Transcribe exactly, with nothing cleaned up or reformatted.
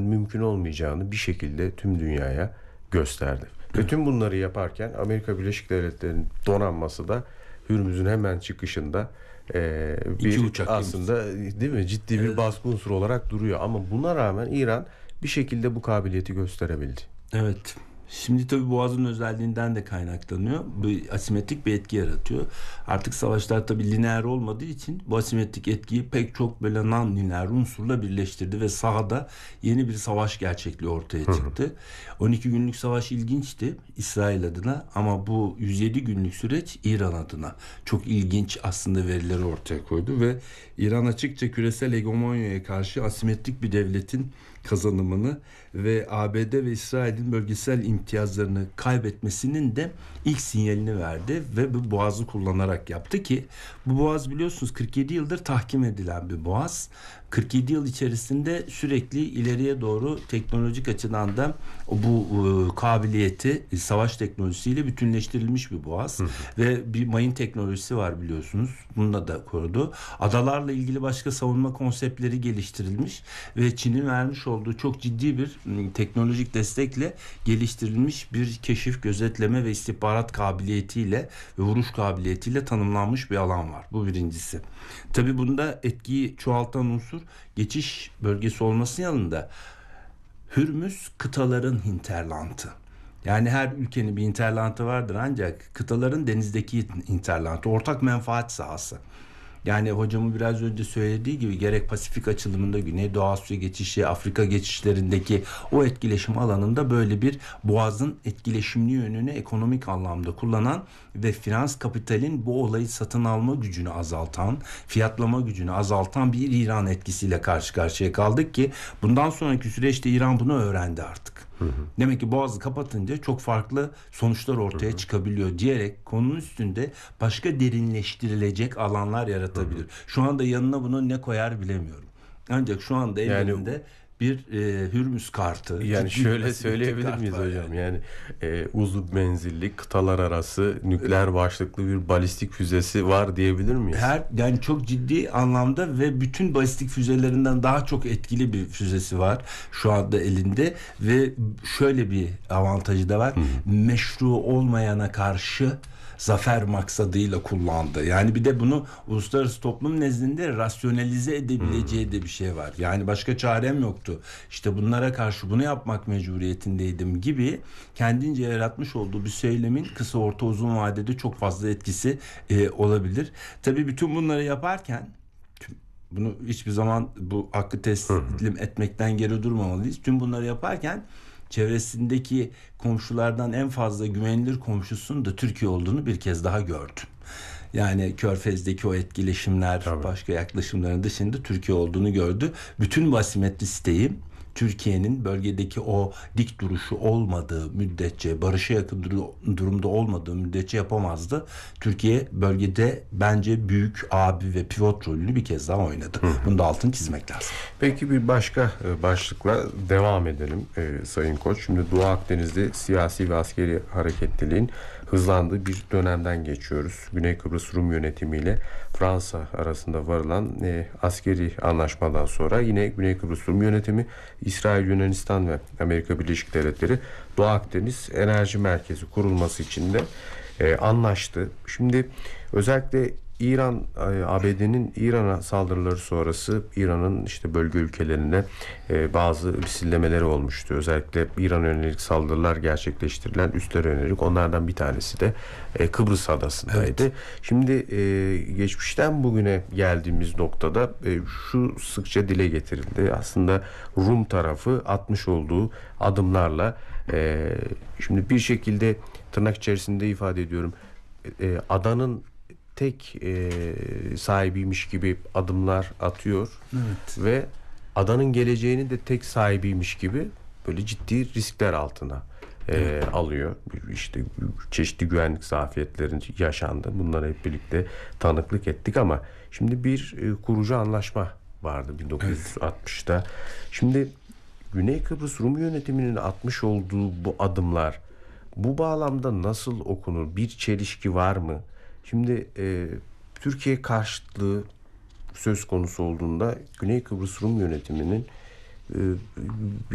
mümkün olmayacağını bir şekilde tüm dünyaya gösterdi. Ve tüm bunları yaparken Amerika Birleşik Devletleri'nin donanması da Hürmüz'ün hemen çıkışında e, bir aslında değil mi ciddi bir evet. baskı unsuru olarak duruyor. Ama buna rağmen İran bir şekilde bu kabiliyeti gösterebildi. Evet. Şimdi tabii Boğaz'ın özelliğinden de kaynaklanıyor. Bir asimetrik bir etki yaratıyor. Artık savaşlar tabii lineer olmadığı için bu asimetrik etkiyi pek çok böyle non-lineer unsurla birleştirdi ve sahada yeni bir savaş gerçekliği ortaya çıktı. on iki günlük savaş ilginçti İsrail adına ama bu yüz yedi günlük süreç İran adına çok ilginç aslında verileri ortaya koydu ve İran açıkça küresel hegemonyaya karşı asimetrik bir devletin kazanımını ve A B D ve İsrail'in bölgesel imtiyazlarını kaybetmesinin de ilk sinyalini verdi ve bu boğazı kullanarak yaptı ki bu boğaz biliyorsunuz kırk yedi yıldır tahkim edilen bir boğaz. kırk yedi yıl içerisinde sürekli ileriye doğru teknolojik açıdan da bu e, kabiliyeti e, savaş teknolojisiyle bütünleştirilmiş bir boğaz. Hı hı. Ve bir mayın teknolojisi var biliyorsunuz. Bunu da korudu. Adalarla ilgili başka savunma konseptleri geliştirilmiş ve Çin'in vermiş olduğu çok ciddi bir m, teknolojik destekle geliştirilmiş bir keşif, gözetleme ve istihbarat kabiliyetiyle ve vuruş kabiliyetiyle tanımlanmış bir alan var. Bu birincisi. Tabii bunda etkiyi çoğaltan unsur geçiş bölgesi olmasının yanında Hürmüz kıtaların hinterlandı. Yani her ülkenin bir hinterlandı vardır ancak kıtaların denizdeki hinterlandı, ortak menfaat sahası. Yani hocamın biraz önce söylediği gibi gerek Pasifik açılımında Güneydoğu Asya geçişi, Afrika geçişlerindeki o etkileşim alanında böyle bir boğazın etkileşimli yönünü ekonomik anlamda kullanan ve finans kapitalin bu olayı satın alma gücünü azaltan, fiyatlama gücünü azaltan bir İran etkisiyle karşı karşıya kaldık ki bundan sonraki süreçte İran bunu öğrendi artık. Hı hı. Demek ki boğazı kapatınca çok farklı sonuçlar ortaya hı hı. çıkabiliyor diyerek konunun üstünde başka derinleştirilecek alanlar yaratabilir. Hı hı. Şu anda yanına bunu ne koyar bilemiyorum. Ancak şu anda ellerinde yani, bir e, Hürmüz kartı. Yani şöyle söyleyebilir miyiz hocam? Yani, yani e, uzun menzilli kıtalar arası nükleer başlıklı bir balistik füzesi var diyebilir miyiz? Her yani çok ciddi anlamda ve bütün balistik füzelerinden daha çok etkili bir füzesi var şu anda elinde ve şöyle bir avantajı da var. Hı. Meşru olmayana karşı zafer maksadıyla kullandı. Yani bir de bunu uluslararası toplum nezdinde rasyonalize edebileceği hmm. de bir şey var. Yani başka çarem yoktu. İşte bunlara karşı bunu yapmak mecburiyetindeydim gibi kendince yaratmış olduğu bir söylemin kısa orta uzun vadede çok fazla etkisi e, olabilir. Tabii bütün bunları yaparken bunu hiçbir zaman bu hakkı teslim hmm. etmekten geri durmamalıyız. Tüm bunları yaparken çevresindeki komşulardan en fazla güvenilir komşusunun da Türkiye olduğunu bir kez daha gördüm. Yani Körfez'deki o etkileşimler, tabii. başka yaklaşımların dışında Türkiye olduğunu gördü. Bütün bu asimetri siteyi Türkiye'nin bölgedeki o dik duruşu olmadığı müddetçe, barışa yakın durumda olmadığı müddetçe yapamazdı. Türkiye bölgede bence büyük abi ve pivot rolünü bir kez daha oynadı. Hı. Bunu da altını çizmek lazım. Peki bir başka başlıkla devam edelim e, Sayın Koç. Şimdi Doğu Akdeniz'de siyasi ve askeri hareketliliğin hızlandığı bir dönemden geçiyoruz. Güney Kıbrıs Rum yönetimiyle Fransa arasında varılan e, askeri anlaşmadan sonra yine Güney Kıbrıs Rum yönetimi, İsrail, Yunanistan ve Amerika Birleşik Devletleri Doğu Akdeniz Enerji Merkezi kurulması için de e, anlaştı. Şimdi özellikle İran, A B D'nin İran'a saldırıları sonrası İran'ın işte bölge ülkelerine e, bazı misillemeleri olmuştu. Özellikle İran'a yönelik saldırılar gerçekleştirilen üslere yönelik. Onlardan bir tanesi de e, Kıbrıs adasındaydı. Evet. Şimdi e, geçmişten bugüne geldiğimiz noktada e, şu sıkça dile getirildi. Aslında Rum tarafı atmış olduğu adımlarla e, şimdi bir şekilde tırnak içerisinde ifade ediyorum e, adanın tek e, sahibiymiş gibi adımlar atıyor. Evet. Ve adanın geleceğinin de tek sahibiymiş gibi böyle ciddi riskler altına e, evet. alıyor. İşte çeşitli güvenlik zafiyetlerin yaşandı. Bunlara hep birlikte tanıklık ettik ama şimdi bir e, kurucu anlaşma vardı bin dokuz yüz altmışta. Evet. Şimdi Güney Kıbrıs Rum yönetiminin atmış olduğu bu adımlar bu bağlamda nasıl okunur? Bir çelişki var mı? Şimdi e, Türkiye karşıtlığı söz konusu olduğunda Güney Kıbrıs Rum yönetiminin e,